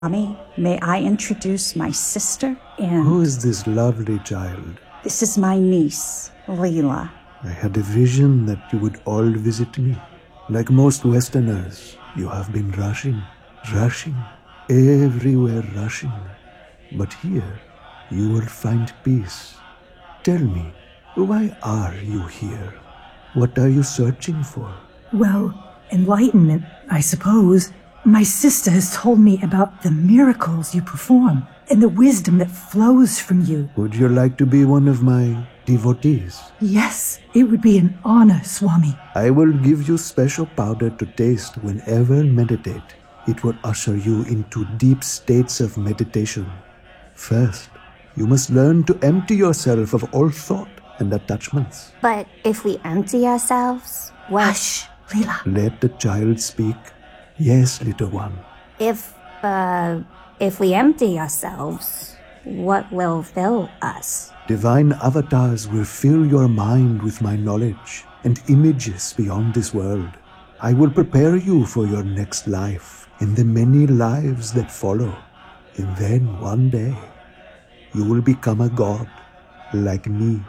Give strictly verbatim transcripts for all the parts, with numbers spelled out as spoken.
Mommy, may I introduce my sister and... Who is this lovely child? This is my niece, Leela. I had a vision that you would all visit me. Like most Westerners, you have been rushing, rushing, everywhere rushing. But here, you will find peace. Tell me, why are you here? What are you searching for? Well, enlightenment, I suppose. My sister has told me about the miracles you perform and the wisdom that flows from you. Would you like to be one of my devotees? Yes, it would be an honor, Swami. I will give you special powder to taste whenever meditate. It will usher you into deep states of meditation. First, you must learn to empty yourself of all thought and attachments. But if we empty ourselves, what? Hush, Leela. Let the child speak. Yes, little one. If, uh, if we empty ourselves, what will fill us? Divine avatars will fill your mind with my knowledge and images beyond this world. I will prepare you for your next life and the many lives that follow. And then one day, you will become a god like me.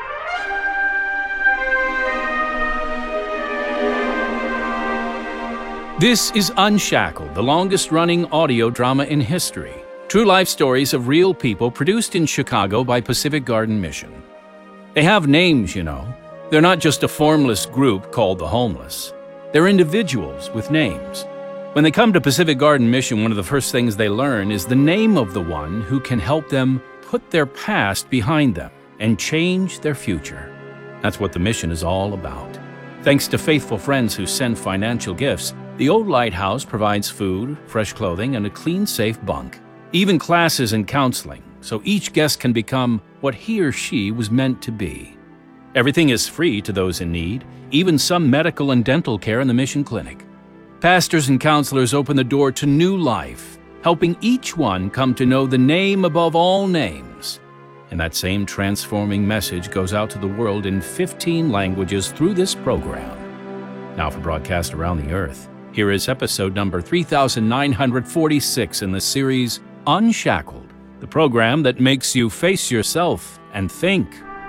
This is Unshackled, the longest-running audio drama in history. True life stories of real people produced in Chicago by Pacific Garden Mission. They have names, you know. They're not just a formless group called the homeless. They're individuals with names. When they come to Pacific Garden Mission, one of the first things they learn is the name of the one who can help them put their past behind them and change their future. That's what the mission is all about. Thanks to faithful friends who send financial gifts, the old lighthouse provides food, fresh clothing, and a clean, safe bunk. Even classes and counseling, so each guest can become what he or she was meant to be. Everything is free to those in need, even some medical and dental care in the Mission Clinic. Pastors and counselors open the door to new life, helping each one come to know the name above all names. And that same transforming message goes out to the world in fifteen languages through this program. Now for broadcast around the earth, here is episode number three thousand nine hundred forty-six in the series Unshackled, the program that makes you face yourself and think.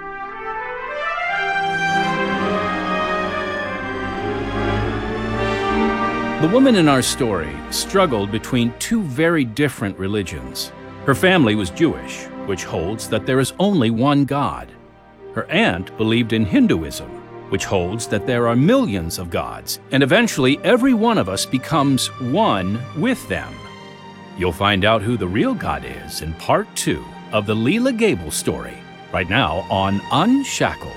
The woman in our story struggled between two very different religions. Her family was Jewish, which holds that there is only one God. Her aunt believed in Hinduism, which holds that there are millions of gods, and eventually every one of us becomes one with them. You'll find out who the real God is in part two of the Leela Gable story, right now on Unshackled.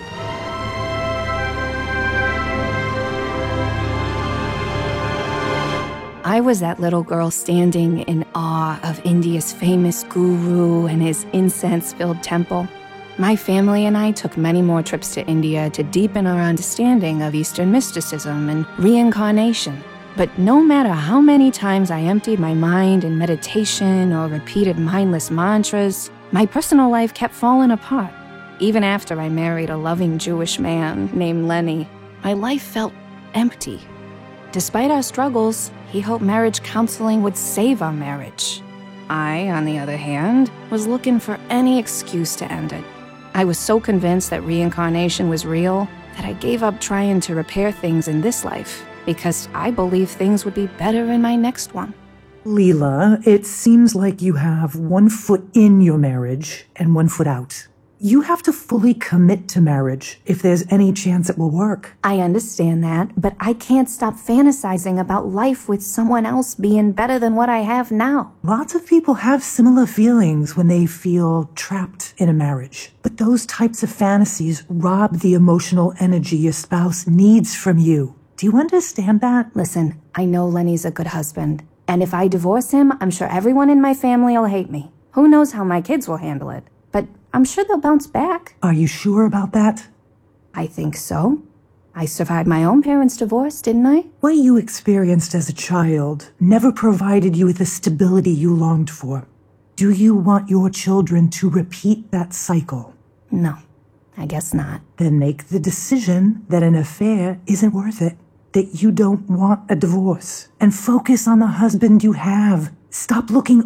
I was that little girl standing in awe of India's famous guru and his incense-filled temple. My family and I took many more trips to India to deepen our understanding of Eastern mysticism and reincarnation. But no matter how many times I emptied my mind in meditation or repeated mindless mantras, my personal life kept falling apart. Even after I married a loving Jewish man named Lenny, my life felt empty. Despite our struggles, he hoped marriage counseling would save our marriage. I, on the other hand, was looking for any excuse to end it. I was so convinced that reincarnation was real that I gave up trying to repair things in this life because I believed things would be better in my next one. Leela, it seems like you have one foot in your marriage and one foot out. You have to fully commit to marriage if there's any chance it will work. I understand that, but I can't stop fantasizing about life with someone else being better than what I have now. Lots of people have similar feelings when they feel trapped in a marriage. But those types of fantasies rob the emotional energy your spouse needs from you. Do you understand that? Listen, I know Lenny's a good husband. And if I divorce him, I'm sure everyone in my family will hate me. Who knows how my kids will handle it? But I'm sure they'll bounce back. Are you sure about that? I think so. I survived my own parents' divorce, didn't I? What you experienced as a child never provided you with the stability you longed for. Do you want your children to repeat that cycle? No, I guess not. Then make the decision that an affair isn't worth it, that you don't want a divorce, and focus on the husband you have. Stop looking